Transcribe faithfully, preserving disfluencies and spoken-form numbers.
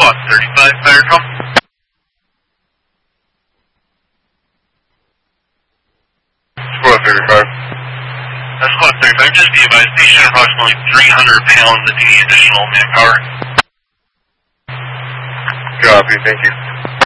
Squad thirty-five, fire drum. Squad thirty-five. Uh, Squad thirty-five, just be advised, station approximately three hundred pounds if you need additional manpower. Copy, thank you.